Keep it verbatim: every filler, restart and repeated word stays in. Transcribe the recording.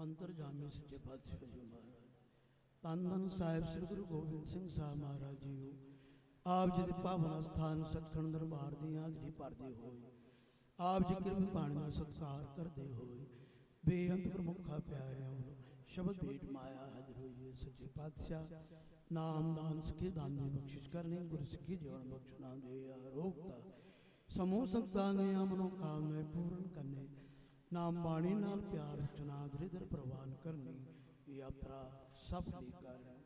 ਅੰਤਰਜਾਮੀ ਸੱਚੇ ਪਾਤਸ਼ਾਹ ਜੀ ਮਹਾਰਾਜ, ਧੰਨ ਧੰਨ ਸਾਹਿਬ ਸ੍ਰੀ ਗੁਰੂ ਗੋਬਿੰਦ ਸਿੰਘ ਸਾਹਿਬ ਮਹਾਰਾਜ ਜੀਓ, ਆਪ ਜੀ ਦੇ ਪਾਵਨ ਸਥਾਨ ਸਤਖੰਡ ਦਰਬਾਰ ਦੀਆਂ ਹਾਜ਼ਰੀ ਭਰਦੇ ਹੋਏ, ਆਪ ਜੀ ਕਿਰਪਾ ਬਾਣੀ ਦਾ ਸਤਿਕਾਰ ਕਰਦੇ ਹੋਏ, ਬੇਅੰਤ ਗੁਰਮੁਖਾਂ ਪਿਆਰਿਆਂ ਵੱਲੋਂ ਸ਼ਬਦ ਭੇਟ ਮਾਇਆ ਹਾਜ਼ਰ ਹੋਈ ਹੈ। ਸੱਚੇ ਪਾਤਸ਼ਾਹ ਨਾਮ ਦਾਨ ਸਿੱਖੀ ਦਾਨ ਦੀ ਬਖਸ਼ਿਸ਼ ਕਰਨੀ, ਗੁਰ ਸਿੱਖੀ ਜੀਵਨ ਬਖਸ਼ਣਾ ਦੇ ਆਰੋਗਤਾ ਸਮੂਹ ਸੰਤਾਂ ਦੀਆਂ ਮਨੋਕਾਮਨਾਵਾਂ ਪੂਰਨ ਕਰਨੇ, ਨਾਮ ਬਾਣੀ ਨਾਲ ਪਿਆਰ ਰਚਨਾ ਦਰਿਦਰ ਪ੍ਰਵਾਨ ਕਰਨੀ, ਯਾਤਰਾ ਸਫਲੀ ਕਰ